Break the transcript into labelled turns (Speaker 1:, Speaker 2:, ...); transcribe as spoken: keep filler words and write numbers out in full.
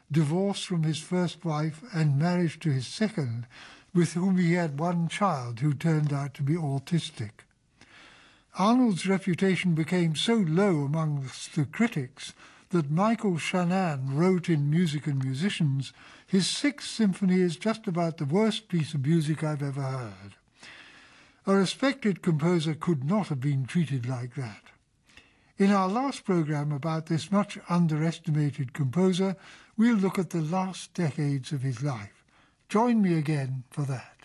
Speaker 1: divorce from his first wife and marriage to his second, with whom he had one child who turned out to be autistic. Arnold's reputation became so low amongst the critics that Michael Shannon wrote in Music and Musicians, "His Sixth Symphony is just about the worst piece of music I've ever heard." A respected composer could not have been treated like that. In our last programme about this much underestimated composer, we'll look at the last decades of his life. Join me again for that.